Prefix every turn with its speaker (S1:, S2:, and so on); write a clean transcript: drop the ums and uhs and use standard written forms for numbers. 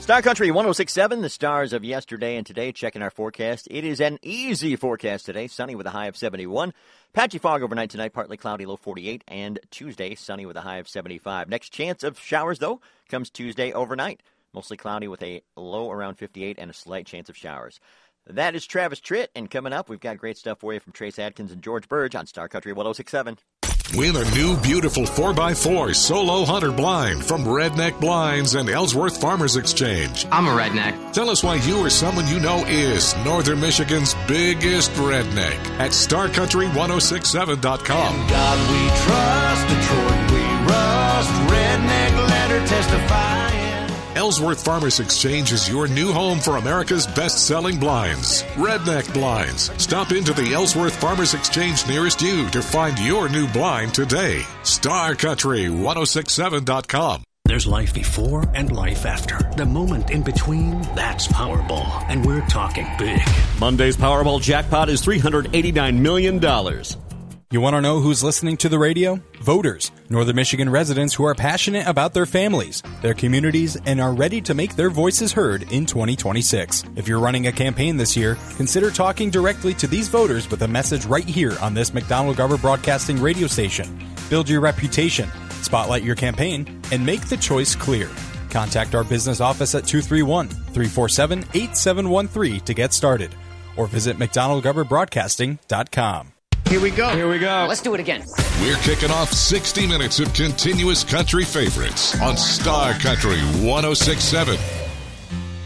S1: Star Country 106.7, the stars of yesterday and today. Checking our forecast. It is an easy forecast today. Sunny with a high of 71. Patchy fog overnight tonight, partly cloudy, low 48. And Tuesday, sunny with a high of 75. Next chance of showers, though, comes Tuesday overnight. Mostly cloudy with a low around 58 and a slight chance of showers. That is Travis Tritt. And coming up, we've got great stuff for you from Trace Adkins and George Burge on Star Country 106.7.
S2: Win a new beautiful 4x4 Solo Hunter blind from Redneck Blinds and Ellsworth Farmers Exchange.
S3: I'm a redneck.
S2: Tell us why you or someone you know is Northern Michigan's biggest redneck at StarCountry1067.com.
S4: In God we trust, Detroit we rust, redneck letter testifying.
S2: Ellsworth Farmers Exchange is your new home for America's best-selling blinds. Redneck Blinds. Stop into the Ellsworth Farmers Exchange nearest you to find your new blind today. StarCountry1067.com.
S5: There's life before and life after. The moment in between, that's Powerball. And we're talking big.
S6: Monday's Powerball jackpot is $389 million.
S7: You want to know who's listening to the radio? Voters, Northern Michigan residents who are passionate about their families, their communities, and are ready to make their voices heard in 2026. If you're running a campaign this year, consider talking directly to these voters with a message right here on this McDonald-Garber Broadcasting radio station. Build your reputation, spotlight your campaign, and make the choice clear. Contact our business office at 231-347-8713 to get started, or visit McDonald-GarberBroadcasting.com.
S1: Here we go.
S3: Let's do it again.
S2: We're kicking off 60 minutes of continuous country favorites on Star Country 106.7.